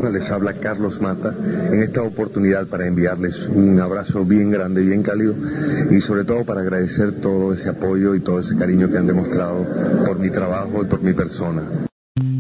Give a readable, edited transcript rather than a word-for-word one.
Les habla Carlos Mata en esta oportunidad para enviarles un abrazo bien grande, bien cálido y sobre todo para agradecer todo ese apoyo y todo ese cariño que han demostrado por mi trabajo y por mi persona.